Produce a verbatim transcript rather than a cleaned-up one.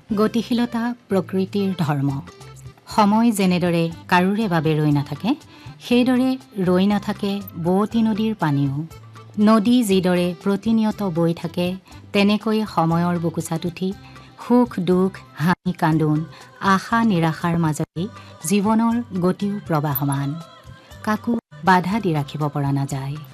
গতিশীলতা প্ৰকৃতিৰ ধৰ্ম। সময় যেনেদৰে কাৰোৰে বাবে ৰৈ নাথাকে, সেইদৰে ৰৈ নাথাকে বোৱতী নদীৰ পানীও। নদী যিদৰে প্ৰতিনিয়ত বৈ থাকে, তেনেকৈ সময়ৰ বুকুচাত উঠি সুখ দুখ, হাঁহি কান্দোন, আশা নিৰাশাৰ মাজতে জীৱনৰ গতিও প্ৰবাহমান। কাকো বাধা দি ৰাখিব পৰা নাযায়।